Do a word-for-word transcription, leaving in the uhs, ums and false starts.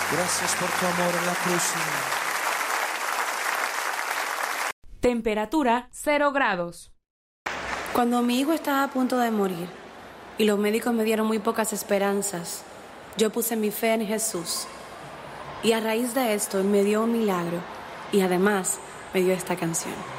Gracias por tu amor en la cruz, Señor. Temperatura cero grados. Cuando mi hijo estaba a punto de morir y los médicos me dieron muy pocas esperanzas, yo puse mi fe en Jesús. Y a raíz de esto, Él me dio un milagro y además me dio esta canción.